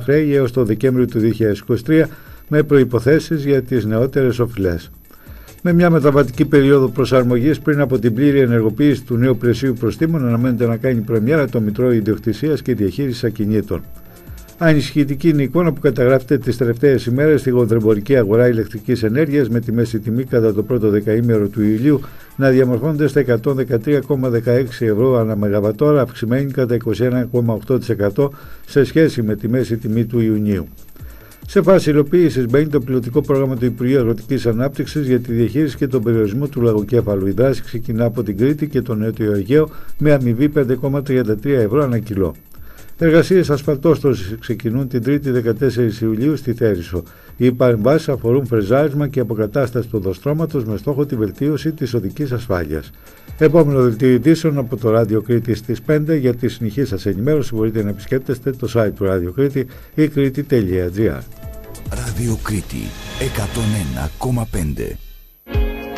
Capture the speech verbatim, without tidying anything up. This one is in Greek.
χρέη έως το Δεκέμβριο του δύο χιλιάδες είκοσι τρία με προϋποθέσεις για τις νεότερες οφειλές. Με μια μεταβατική περίοδο προσαρμογής πριν από την πλήρη ενεργοποίηση του νέου πλαισίου προστίμων, αναμένεται να κάνει πρεμιέρα το Μητρό Ιδιοκτησίας και Διαχείρισης Ακινήτων. Ανησυχητική είναι η εικόνα που καταγράφεται τις τελευταίες ημέρες στη γονδρεμπορική αγορά ηλεκτρικής ενέργειας, με τη μέση τιμή κατά το πρώτο δεκαήμερο του Ιουλίου να διαμορφώνεται στα εκατόν δεκατρία κόμμα δεκαέξι ευρώ ανά μεγαβατόρα, αυξημένη κατά είκοσι ένα κόμμα οκτώ τοις εκατό σε σχέση με τη μέση τιμή του Ιουνίου. Σε φάση υλοποίησης μπαίνει το πιλωτικό πρόγραμμα του Υπουργείου Αγροτικής Ανάπτυξης για τη διαχείριση και τον περιορισμό του λαγοκέφαλου. Η δράση ξεκινά από την Κρήτη και το Νότιο Αιγαίο με αμοιβή πέντε κόμμα τριάντα τρία ευρώ ανά κιλό. Εργασίες ασφαλτόστρωσης ξεκινούν την Τρίτη δεκατέσσερις Ιουλίου στη Θέρισο. Οι παρεμβάσεις αφορούν φρεζάρισμα και αποκατάσταση του οδοστρώματος με στόχο τη βελτίωση της οδικής ασφάλειας. Επόμενο δελτίο ειδήσεων από το Ράδιο Κρήτη στις πέντε. Για τη συνεχή σας ενημέρωση μπορείτε να επισκέπτεστε το site του Ράδιο Κρήτη ή κρήτη τελεία τζι άρ. Ράδιο Κρήτη εκατόν ένα κόμμα πέντε.